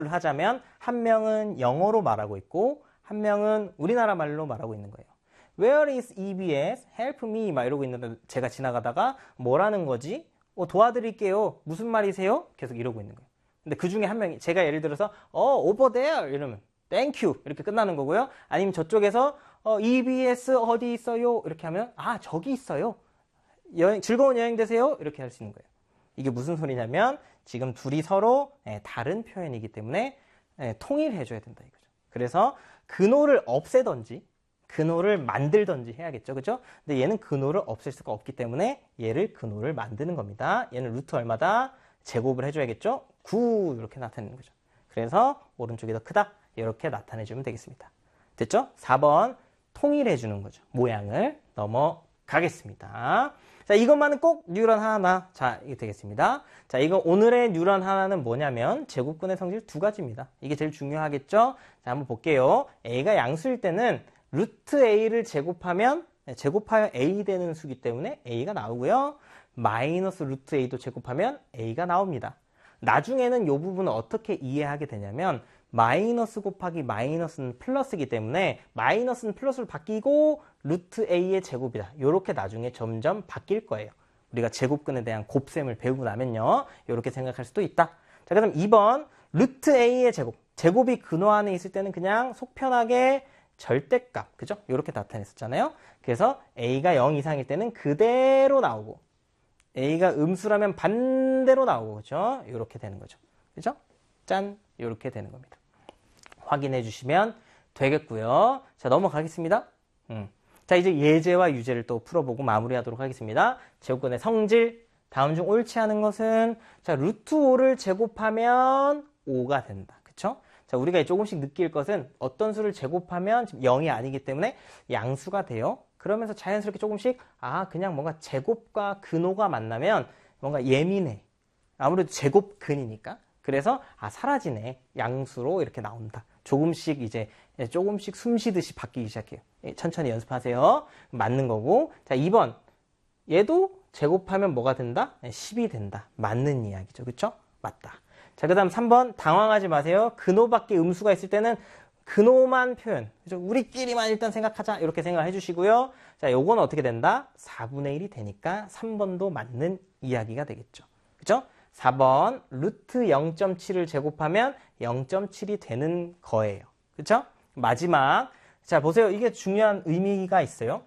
하자면 한 명은 영어로 말하고 있고 한 명은 우리나라 말로 말하고 있는 거예요. Where is EBS? Help me 막 이러고 있는데 제가 지나가다가 뭐라는 거지? 도와드릴게요. 무슨 말이세요? 계속 이러고 있는 거예요. 근데 그 중에 한 명이 제가 예를 들어서 over there 이러면 thank you 이렇게 끝나는 거고요. 아니면 저쪽에서 EBS 어디 있어요? 이렇게 하면 저기 있어요. 즐거운 여행 되세요. 이렇게 할 수 있는 거예요. 이게 무슨 소리냐면 지금 둘이 서로 다른 표현이기 때문에 통일해줘야 된다 이거죠. 그래서 근호를 없애던지 근호를 만들던지 해야겠죠. 그죠? 근데 얘는 근호를 없앨 수가 없기 때문에 얘를 근호를 만드는 겁니다. 얘는 루트 얼마다? 제곱을 해줘야겠죠? 9 이렇게 나타내는 거죠. 그래서 오른쪽이 더 크다. 이렇게 나타내주면 되겠습니다. 됐죠? 4번 통일해주는 거죠. 모양을 넘어가겠습니다. 자, 이것만은 꼭 뉴런 하나. 자, 이게 되겠습니다. 자, 이거 오늘의 뉴런 하나는 뭐냐면 제곱근의 성질 두 가지입니다. 이게 제일 중요하겠죠? 자, 한번 볼게요. A가 양수일 때는 루트 A를 제곱하면 제곱하여 A 되는 수기 때문에 A가 나오고요. 마이너스 루트 A도 제곱하면 A가 나옵니다. 나중에는 이 부분을 어떻게 이해하게 되냐면 마이너스 곱하기 마이너스는 플러스이기 때문에 마이너스는 플러스로 바뀌고 루트 A의 제곱이다. 이렇게 나중에 점점 바뀔 거예요. 우리가 제곱근에 대한 곱셈을 배우고 나면요. 이렇게 생각할 수도 있다. 자, 그럼 2번 루트 A의 제곱. 제곱이 근호 안에 있을 때는 그냥 속편하게 절대값. 그죠? 이렇게 나타냈었잖아요. 그래서 A가 0 이상일 때는 그대로 나오고 A가 음수라면 반대로 나오고 그죠? 이렇게 되는 거죠. 그죠? 짠! 이렇게 되는 겁니다. 확인해 주시면 되겠고요. 자, 넘어가겠습니다. 자, 이제 예제와 유제를 또 풀어보고 마무리하도록 하겠습니다. 제곱근의 성질, 다음 중 옳지 않은 것은 자, 루트 5를 제곱하면 5가 된다. 그쵸? 자, 우리가 조금씩 느낄 것은 어떤 수를 제곱하면 지금 0이 아니기 때문에 양수가 돼요. 그러면서 자연스럽게 조금씩 그냥 뭔가 제곱과 근호가 만나면 뭔가 예민해. 아무래도 제곱근이니까. 그래서 사라지네. 양수로 이렇게 나온다. 조금씩 숨 쉬듯이 바뀌기 시작해요. 천천히 연습하세요. 맞는 거고. 자, 2번. 얘도 제곱하면 뭐가 된다? 10이 된다. 맞는 이야기죠. 그쵸? 맞다. 자, 그 다음 3번. 당황하지 마세요. 근호밖에 음수가 있을 때는 근호만 표현. 그죠? 우리끼리만 일단 생각하자. 이렇게 생각해 주시고요. 자, 요건 어떻게 된다? 4분의 1이 되니까 3번도 맞는 이야기가 되겠죠. 그죠? 4번 루트 0.7을 제곱하면 0.7이 되는 거예요. 그쵸? 마지막. 자, 보세요. 이게 중요한 의미가 있어요.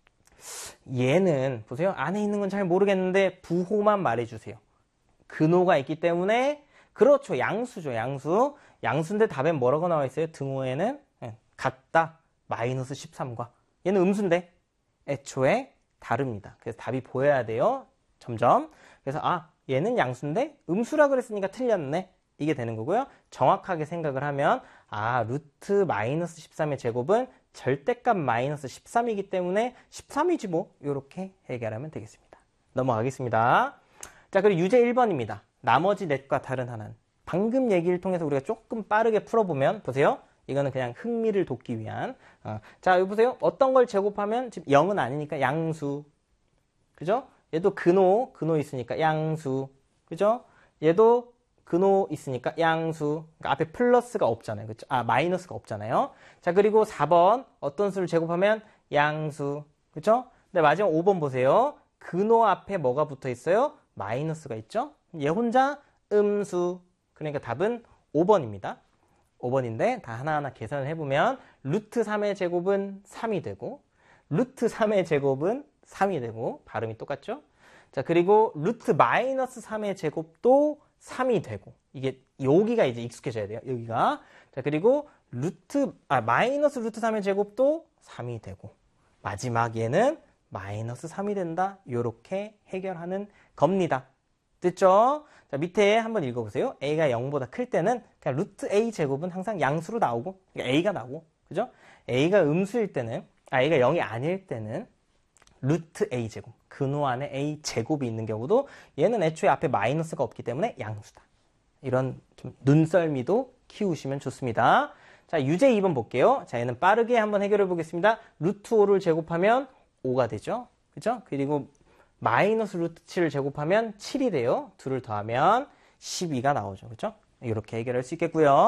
얘는 보세요. 안에 있는 건 잘 모르겠는데 부호만 말해주세요. 근호가 있기 때문에 그렇죠. 양수죠. 양수인데 답엔 뭐라고 나와 있어요? 등호에는 같다. 마이너스 13과. 얘는 음수인데 애초에 다릅니다. 그래서 답이 보여야 돼요. 점점. 그래서 얘는 양수인데 음수라 그랬으니까 틀렸네. 이게 되는 거고요. 정확하게 생각을 하면 루트 마이너스 13의 제곱은 절대값 마이너스 13이기 때문에 13이지 뭐. 이렇게 해결하면 되겠습니다. 넘어가겠습니다. 자, 그리고 유제 1번입니다. 나머지 넷과 다른 하나는. 방금 얘기를 통해서 우리가 조금 빠르게 풀어보면 보세요. 이거는 그냥 흥미를 돋기 위한. 자, 여기 보세요. 어떤 걸 제곱하면 지금 0은 아니니까 양수. 그죠? 얘도 근호 있으니까 양수. 그죠? 얘도 근호 있으니까 양수. 그러니까 앞에 플러스가 없잖아요. 그죠? 마이너스가 없잖아요. 자, 그리고 4번. 어떤 수를 제곱하면 양수. 그죠? 근데 마지막 5번 보세요. 근호 앞에 뭐가 붙어 있어요? 마이너스가 있죠? 얘 혼자 음수. 그러니까 답은 5번입니다. 5번인데 다 하나하나 계산을 해보면 루트 3의 제곱은 3이 되고 루트 3의 제곱은 3이 되고 발음이 똑같죠? 자, 그리고 루트 마이너스 3의 제곱도 3이 되고 이게 여기가 이제 익숙해져야 돼요. 여기가. 자, 그리고 마이너스 루트 3의 제곱도 3이 되고 마지막 얘는 마이너스 3이 된다. 이렇게 해결하는 겁니다. 됐죠? 자, 밑에 한번 읽어보세요. A가 0보다 클 때는 그냥 루트 A 제곱은 항상 양수로 나오고 그러니까 A가 나오고 그죠? A가 음수일 때는 A가 0이 아닐 때는 루트 A 제곱 근호 안에 A 제곱이 있는 경우도 얘는 애초에 앞에 마이너스가 없기 때문에 양수다. 이런 좀 눈썰미도 키우시면 좋습니다. 자, 유제 2번 볼게요. 자, 얘는 빠르게 한번 해결해 보겠습니다. 루트 5를 제곱하면 5가 되죠. 그죠? 그리고 마이너스 루트 7을 제곱하면 7이 돼요. 둘을 더하면 12가 나오죠. 그죠? 이렇게 해결할 수 있겠고요.